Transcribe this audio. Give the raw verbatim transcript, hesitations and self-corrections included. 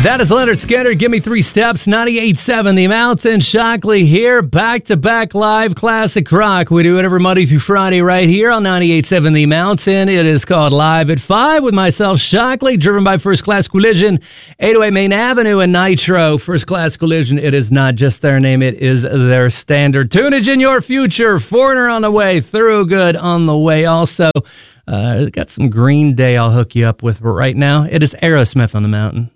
That is Leonard Skinner. Give me three steps. ninety-eight point seven The Mountain. Shockley here. Back-to-back live classic rock. We do it every Monday through Friday right here on ninety-eight point seven The Mountain. It is called Live at five with myself, Shockley, driven by First Class Collision, eight oh eight Main Avenue in Nitro. First Class Collision, it is not just their name, it is their standard. Tunage in your future. Foreigner on the way. Thorogood on the way also. Uh, got some Green Day I'll hook you up with right now. It is Aerosmith on the Mountain.